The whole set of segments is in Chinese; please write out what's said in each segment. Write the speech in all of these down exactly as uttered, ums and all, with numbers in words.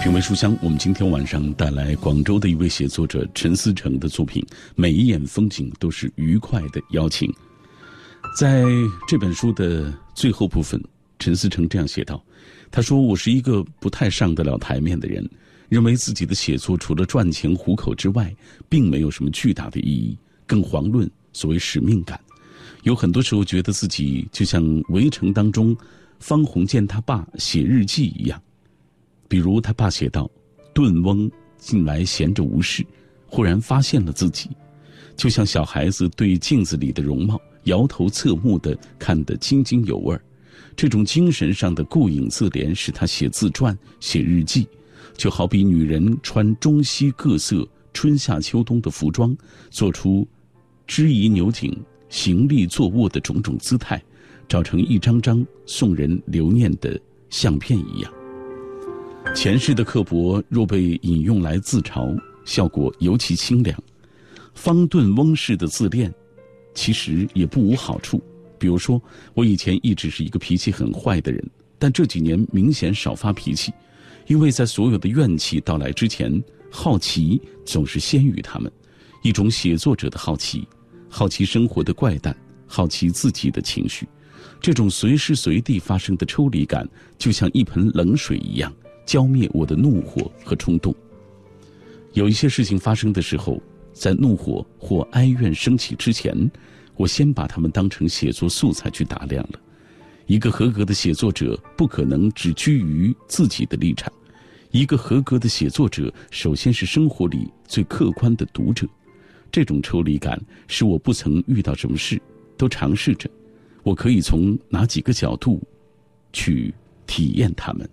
品味书香，我们今天晚上带来广州的一位写作者陈思成的作品，每一眼风景都是愉快的邀请。在这本书的最后部分，陈思成这样写道，他说，我是一个不太上得了台面的人，认为自己的写作除了赚钱糊口之外，并没有什么巨大的意义，更遑论所谓使命感。有很多时候觉得自己就像围城当中方鸿渐他爸写日记一样，比如他爸写道，顿翁近来闲着无事，忽然发现了自己，就像小孩子对镜子里的容貌摇头侧目地看得津津有味。这种精神上的顾影自怜使他写自传写日记，就好比女人穿中西各色春夏秋冬的服装，做出枝移扭颈行立坐卧的种种姿态，照成一张张送人留念的相片一样。前世的刻薄若被引用来自嘲，效果尤其清凉。方顿翁式的自恋其实也不无好处，比如说，我以前一直是一个脾气很坏的人，但这几年明显少发脾气，因为在所有的怨气到来之前，好奇总是先于他们。一种写作者的好奇，好奇生活的怪诞，好奇自己的情绪。这种随时随地发生的抽离感，就像一盆冷水一样，浇灭我的怒火和冲动。有一些事情发生的时候，在怒火或哀怨升起之前，我先把它们当成写作素材去打量了。一个合格的写作者不可能只居于自己的立场，一个合格的写作者首先是生活里最客观的读者。这种抽离感使我不曾遇到什么事都尝试着，我可以从哪几个角度去体验它们。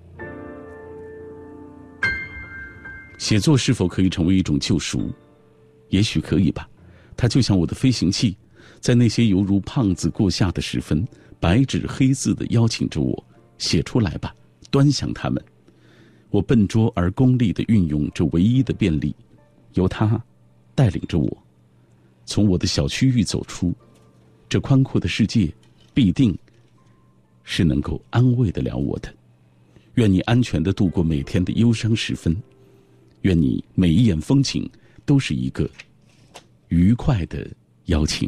写作是否可以成为一种救赎？也许可以吧。它就像我的飞行器，在那些犹如胖子过夏的时分，白纸黑字地邀请着我，写出来吧，端详它们。我笨拙而功利地运用这唯一的便利，由它带领着我从我的小区域走出。这宽阔的世界必定是能够安慰得了我的。愿你安全地度过每天的忧伤时分，愿你每一眼风景都是一个愉快的邀请。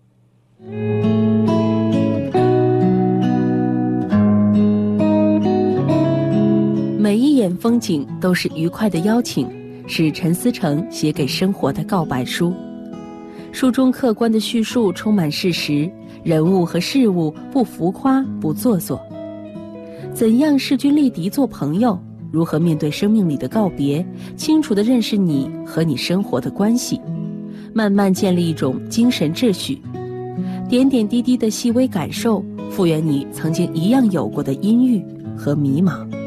每一眼风景都是愉快的邀请，是陈思成写给生活的告白书。书中客观的叙述充满事实，人物和事物不浮夸不做作。怎样势均力敌做朋友？如何面对生命里的告别？清楚地认识你和你生活的关系，慢慢建立一种精神秩序。点点滴滴的细微感受，复原你曾经一样有过的阴郁和迷茫。